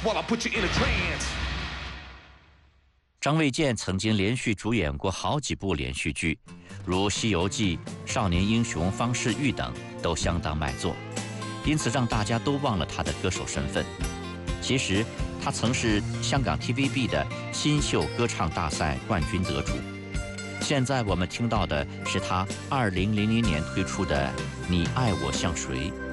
张卫健曾经连续主演过好几部连续剧，如《西游记》《少年英雄方世玉》等，都相当卖座，因此让大家都忘了他的歌手身份。其实他曾是香港 TVB 的新秀歌唱大赛冠军得主。现在我们听到的是他2000年推出的《你爱我像谁》。